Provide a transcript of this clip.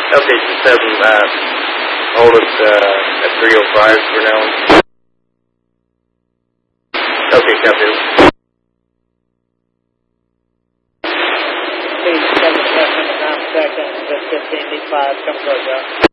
Okay, just have them hold us at 305 for now. Okay, copy. 7 seconds, 9 seconds, 15, 5, come close out.